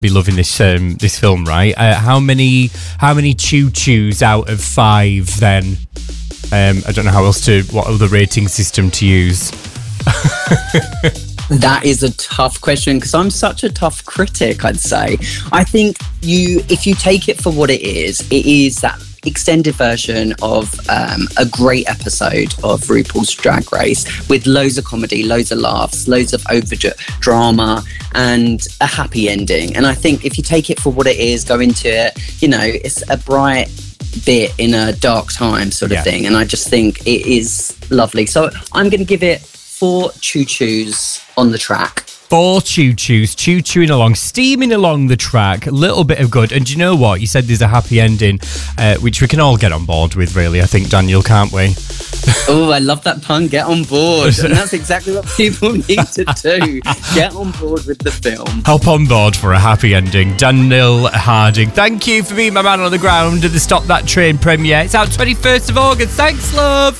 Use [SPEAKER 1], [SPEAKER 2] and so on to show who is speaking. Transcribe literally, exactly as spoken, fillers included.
[SPEAKER 1] be loving this um, this film, right? Uh, how many how many choo-choos out of five then? Um, I don't know how else to, what other rating system to use.
[SPEAKER 2] That is a tough question because I'm such a tough critic, I'd say. I think you, if you take it for what it is, it is that extended version of um, a great episode of RuPaul's Drag Race with loads of comedy, loads of laughs, loads of over drama and a happy ending. And I think if you take it for what it is, go into it, you know, it's a bright bit in a dark time sort of yeah. thing. And I just think it is lovely. So I'm going to give it four choo-choos on the track.
[SPEAKER 1] Four choo-choos, choo-chooing along, steaming along the track, a little bit of good. And do you know what? You said there's a happy ending, uh, which we can all get on board with, really, I think, Daniel, can't we?
[SPEAKER 2] Oh, I love that pun, get on board. And that's exactly what people need to do. Get on board with the film.
[SPEAKER 1] Hop on board for a happy ending. Daniel Harding, thank you for being my man on the ground at the Stop That Train premiere. It's out twenty-first of August. Thanks, love.